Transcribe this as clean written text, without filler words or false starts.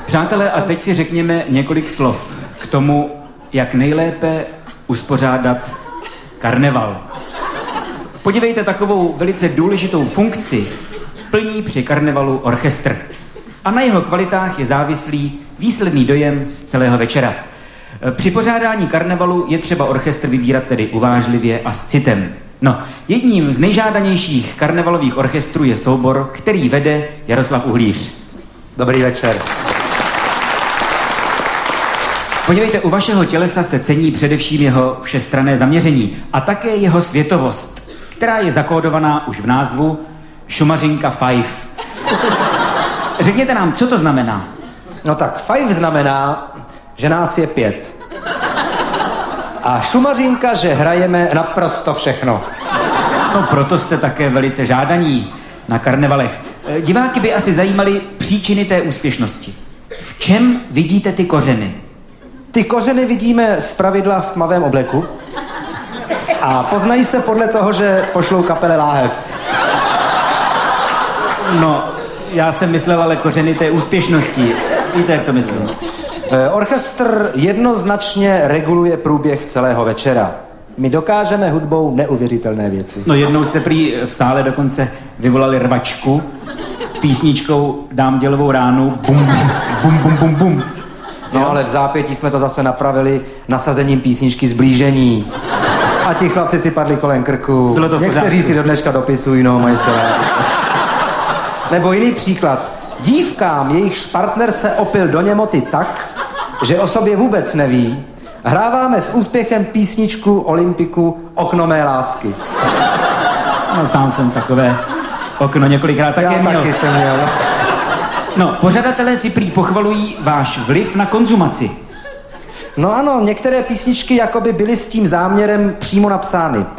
Přátelé, a teď si řekněme několik slov k tomu, jak nejlépe uspořádat karneval. Podívejte, takovou velice důležitou funkci plní při karnevalu orchestr. A na jeho kvalitách je závislý výsledný dojem z celého večera. Při pořádání karnevalu je třeba orchestr vybírat tedy uvážlivě a s citem. No, jedním z nejžádanějších karnevalových orchestrů je soubor, který vede Jaroslav Uhlíř. Dobrý večer. Podívejte, u vašeho tělesa se cení především jeho všestranné zaměření a také jeho světovost, která je zakódovaná už v názvu Šumařinka 5. Řekněte nám, co to znamená? No tak 5 znamená, že nás je 5. A šumařinka, že hrajeme naprosto všechno. No proto jste také velice žádaní na karnevalech. Diváky by asi zajímaly příčiny té úspěšnosti. V čem vidíte ty kořeny? Ty kořeny vidíme zpravidla v tmavém obleku a poznají se podle toho, že pošlou kapele láhev. No, já jsem myslel ale kořeny té úspěšnosti. Víte, jak to myslím? Orchestr jednoznačně reguluje průběh celého večera. My dokážeme hudbou neuvěřitelné věci. No jednou jste prý v sále dokonce vyvolali rvačku písničkou Dám dělovou ránu, bum, bum, bum, bum, bum. No ale v zápětí jsme to zase napravili nasazením písničky Zblížení. A ti chlapci si padli kolem krku. Bylo to někteří si do dneška dopisují, no, mají se rád. Nebo jiný příklad. Dívkám jejichž partner se opil do němoty tak, že o sobě vůbec neví, hráváme s úspěchem písničku Olympiku Okno mé lásky. No sám jsem takové okno několikrát také měl. Já taky jsem měl. No, pořadatelé si prý pochvalují váš vliv na konzumaci. No ano, některé písničky jakoby byly s tím záměrem přímo napsány.